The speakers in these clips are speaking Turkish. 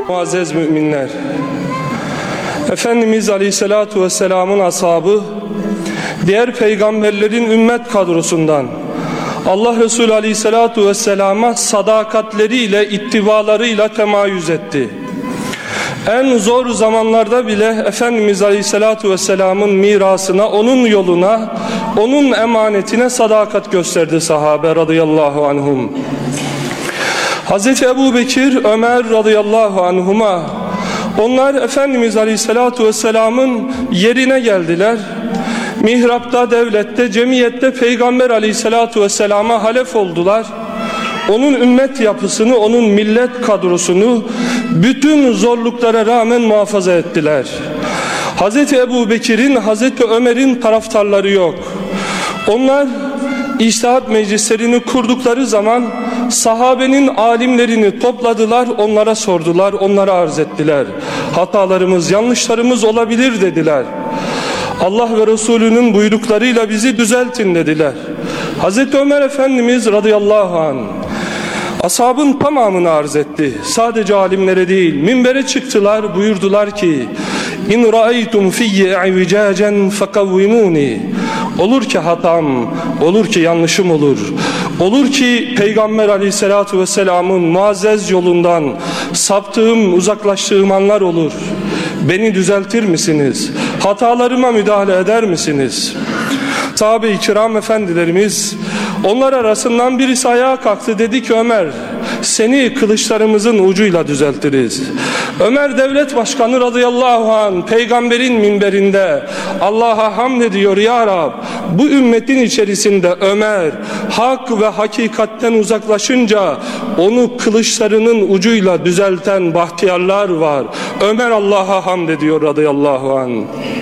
Muazzez müminler, Efendimiz Aleyhisselatü Vesselam'ın ashabı, diğer peygamberlerin ümmet kadrosundan Allah Resulü Aleyhisselatü Vesselam'a sadakatleriyle, ittibalarıyla temayüz etti. En zor zamanlarda bile Efendimiz Aleyhisselatü Vesselam'ın mirasına, onun yoluna, onun emanetine sadakat gösterdi sahabe radıyallahu anhum. Hazreti Ebu Bekir, Ömer radıyallahu anhuma, onlar Efendimiz Aleyhisselatü Vesselam'ın yerine geldiler. Mihrapta, devlette, cemiyette Peygamber Aleyhisselatü Vesselam'a halef oldular. Onun ümmet yapısını, onun millet kadrosunu bütün zorluklara rağmen muhafaza ettiler. Hazreti Ebu Bekir'in, Hazreti Ömer'in taraftarları yok. Onlar İçtihat meclislerini kurdukları zaman sahabenin alimlerini topladılar, onlara sordular, onlara arz ettiler. Hatalarımız, yanlışlarımız olabilir dediler. Allah ve Resulünün buyruklarıyla bizi düzeltin dediler. Hazreti Ömer Efendimiz radıyallahu anh ashabın tamamını arz etti. Sadece alimlere değil, minbere çıktılar, buyurdular ki İn ra'aytum fiyye i'vicacen fekavvimuni. Olur ki hatam, olur ki yanlışım olur. Olur ki Peygamber Aleyhisselatü Vesselam'ın muazzez yolundan saptığım, uzaklaştığım anlar olur. Beni düzeltir misiniz? Hatalarıma müdahale eder misiniz? Sahabe-i kiram efendilerimiz, onlar arasından birisi ayağa kalktı, dedi ki Ömer, seni kılıçlarımızın ucuyla düzeltiriz. Ömer devlet başkanı radıyallahu anh peygamberin minberinde Allah'a hamd ediyor, ya Rab bu ümmetin içerisinde Ömer hak ve hakikatten uzaklaşınca onu kılıçlarının ucuyla düzelten bahtiyarlar var. Ömer Allah'a hamd ediyor radıyallahu anh.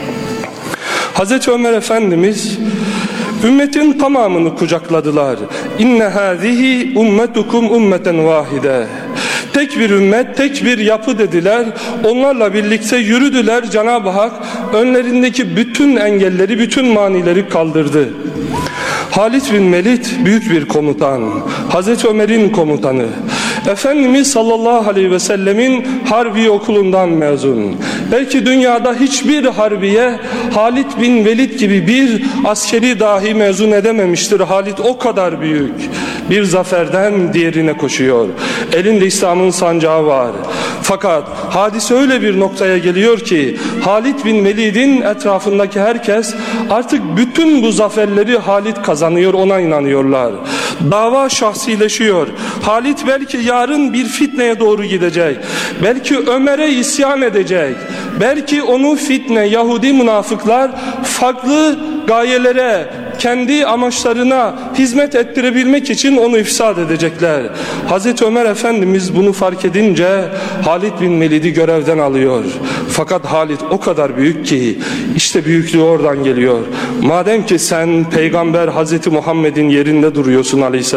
Hazreti Ömer Efendimiz ümmetin tamamını kucakladılar. İnne hâzihi ummetukum ummeten vahide. Tek bir ümmet, tek bir yapı dediler. Onlarla birlikte yürüdüler. Cenab-ı Hak önlerindeki bütün engelleri, bütün manileri kaldırdı. Halid bin Velid büyük bir komutan. Hazreti Ömer'in komutanı. Efendimiz sallallahu aleyhi ve sellemin harbi okulundan mezun. Belki dünyada hiçbir harbiye Halid bin Velid gibi bir askeri dahi mezun edememiştir. Halid o kadar büyük. Bir zaferden diğerine koşuyor. Elinde İslam'ın sancağı var. Fakat hadise öyle bir noktaya geliyor ki Halid bin Velid'in etrafındaki herkes artık bütün bu zaferleri Halid kazanıyor, ona inanıyorlar. Dava şahsileşiyor. Halid belki yarın bir fitneye doğru gidecek. Belki Ömer'e isyan edecek. Belki onu fitne, Yahudi münafıklar farklı gayelere, kendi amaçlarına hizmet ettirebilmek için onu ifsad edecekler. Hazreti Ömer Efendimiz bunu fark edince Halid bin Velid'i görevden alıyor. Fakat Halid o kadar büyük ki işte büyüklüğü oradan geliyor. Madem ki sen Peygamber Hazreti Muhammed'in yerinde duruyorsun aleyhisselam.